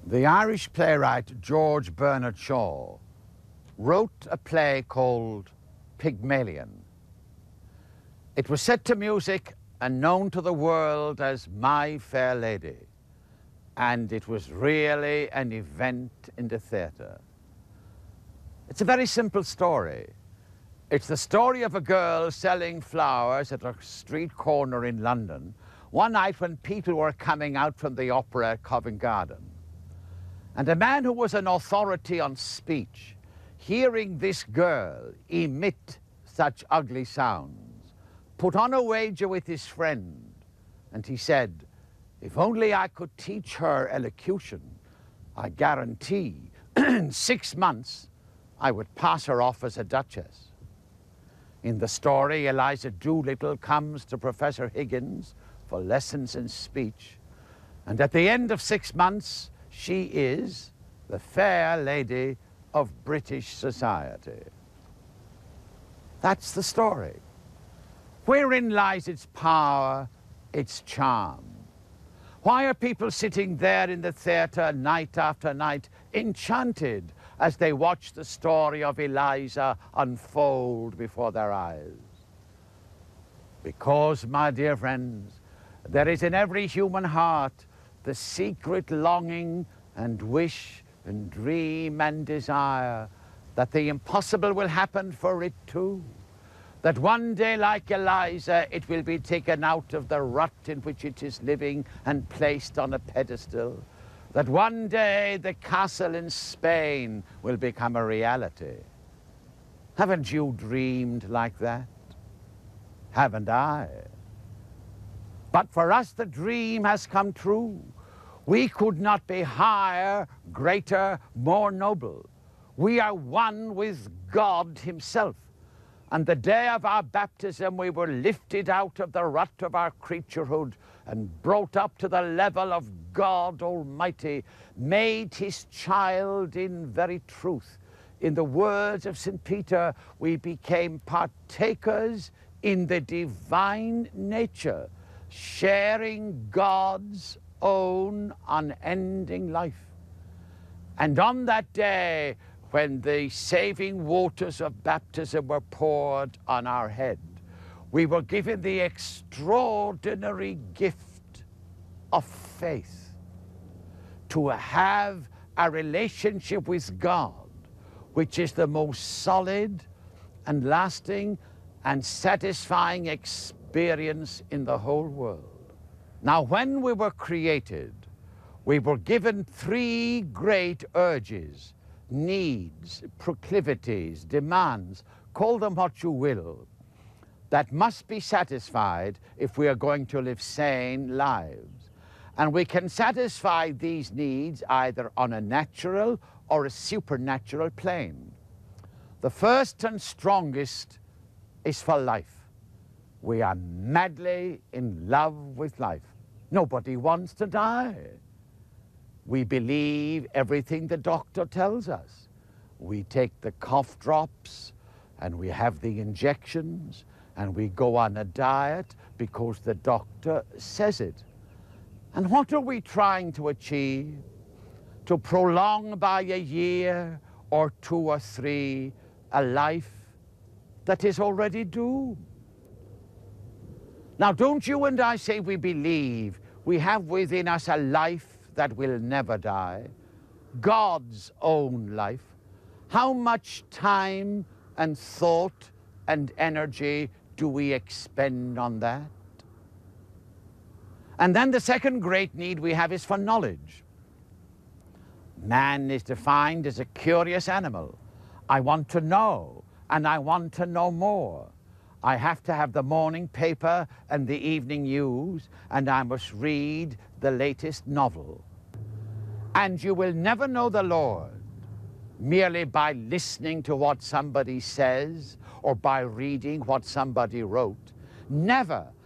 The Irish playwright George Bernard Shaw wrote a play called Pygmalion. It was set to music and known to the world as My Fair Lady, and it was really an event in the theatre. It's a very simple story. It's the story of a girl selling flowers at a street corner in London one night when people were coming out from the opera at Covent Garden. And a man who was an authority on speech, hearing this girl emit such ugly sounds, put on a wager with his friend, and he said, if only I could teach her elocution, I guarantee in 6 months I would pass her off as a duchess. In the story, Eliza Doolittle comes to Professor Higgins for lessons in speech, and at the end of 6 months, she is the fair lady of British society. That's the story. Wherein lies its power, its charm? Why are people sitting there in the theatre night after night, enchanted as they watch the story of Eliza unfold before their eyes? Because, my dear friends, there is in every human heart the secret longing and wish and dream and desire that the impossible will happen for it too. That one day, like Eliza, it will be taken out of the rut in which it is living and placed on a pedestal. That one day the castle in Spain will become a reality. Haven't you dreamed like that? Haven't I? But for us, the dream has come true. We could not be higher, greater, more noble. We are one with God himself. And the day of our baptism, we were lifted out of the rut of our creaturehood and brought up to the level of God Almighty, made his child in very truth. In the words of St. Peter, we became partakers in the divine nature, sharing God's own unending life. And on that day, when the saving waters of baptism were poured on our head, we were given the extraordinary gift of faith to have a relationship with God, which is the most solid and lasting and satisfying experience in the whole world. Now, when we were created, we were given 3 great urges, needs, proclivities, demands, call them what you will, that must be satisfied if we are going to live sane lives. And we can satisfy these needs either on a natural or a supernatural plane. The first and strongest is for life. We are madly in love with life. Nobody wants to die. We believe everything the doctor tells us. We take the cough drops and we have the injections and we go on a diet because the doctor says it. And what are we trying to achieve? To prolong by a year or 2 or 3 a life that is already doomed. Now, don't you and I say we believe we have within us a life that will never die, God's own life. How much time and thought and energy do we expend on that? And then the second great need we have is for knowledge. Man is defined as a curious animal. I want to know, and I want to know more. I have to have the morning paper and the evening news, and I must read the latest novel. And you will never know the Lord merely by listening to what somebody says or by reading what somebody wrote. Never